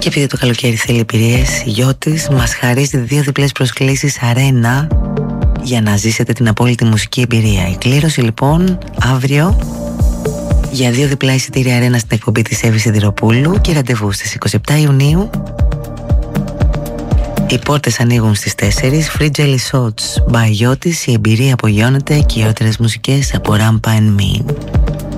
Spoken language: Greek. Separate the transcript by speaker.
Speaker 1: Και επειδή το καλοκαίρι θέλει εμπειρίες, η Γιώτης μας χαρίζει 2 διπλές προσκλήσεις αρένα για να ζήσετε την απόλυτη μουσική εμπειρία. Η κλήρωση λοιπόν αύριο για 2 διπλά εισιτήρια αρένα στην εκπομπή της Εύης Σιδηροπούλου και ραντεβού στις 27 Ιουνίου. Οι πόρτες ανοίγουν στις 4. Free Jelly Shots by Γιώτης. Η εμπειρία απογειώνεται και οι ιδιαίτερες μουσικές από Rampa and Me.